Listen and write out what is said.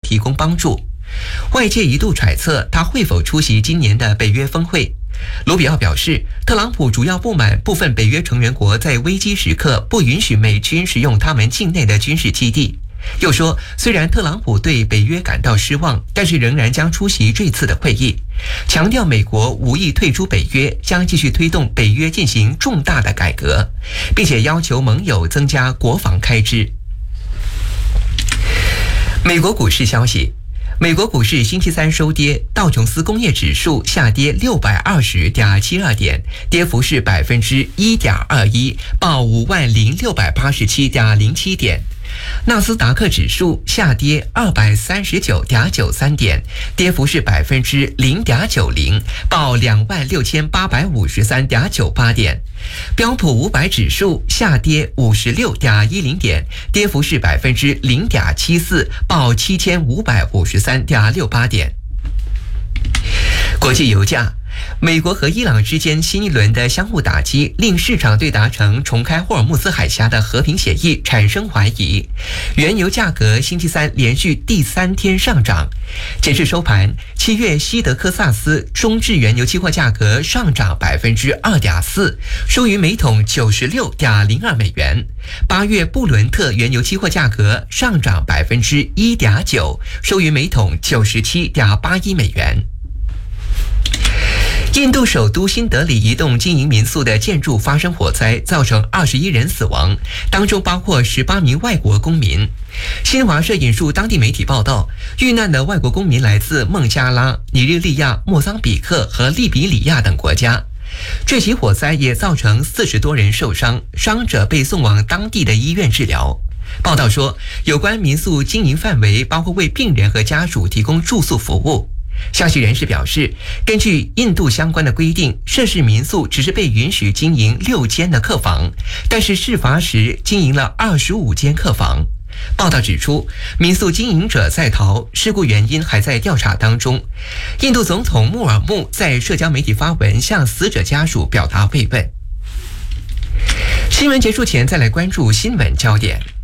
提供帮助。外界一度揣测他会否出席今年的北约峰会。卢比奥表示，特朗普主要不满部分北约成员国在危机时刻不允许美军使用他们境内的军事基地。又说，虽然特朗普对北约感到失望，但是仍然将出席这次的会议，强调美国无意退出北约，将继续推动北约进行重大的改革，并且要求盟友增加国防开支。美国股市消息，美国股市星期三收跌，道琼斯工业指数下跌620.72点，跌幅是1.21%，报50687.07点。纳斯达克指数下跌239.93点，跌幅是0.90%，报26853.98点。标普500指数下跌56.10点，跌幅是0.74%，报7553.68点。国际油价，美国和伊朗之间新一轮的相互打击，令市场对达成重开霍尔木兹海峡的和平协议产生怀疑。原油价格星期三连续第3天上涨。截至收盘，7月西德克萨斯中质原油期货价格上涨2.4%，收于每桶96.02美元。8月布伦特原油期货价格上涨1.9%，收于每桶97.81美元。印度首都新德里一栋经营民宿的建筑发生火灾，造成21人死亡，当中包括18名外国公民。新华社引述当地媒体报道，遇难的外国公民来自孟加拉、尼日利亚、莫桑比克和利比里亚等国家。这起火灾也造成40多人受伤，伤者被送往当地的医院治疗。报道说，有关民宿经营范围包括为病人和家属提供住宿服务。消息人士表示，根据印度相关的规定，涉事民宿只是被允许经营6间的客房，但是事发时经营了25间客房。报道指出，民宿经营者在逃，事故原因还在调查当中。印度总统穆尔穆在社交媒体发文向死者家属表达慰问。新闻结束前，再来关注新闻焦点。